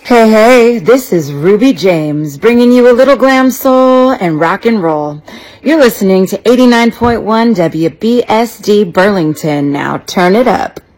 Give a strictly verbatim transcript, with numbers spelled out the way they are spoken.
Hey, hey, this is Ruby James, bringing you a little glam soul and rock and roll. You're listening to eighty-nine point one W B S D Burlington. Now turn it up.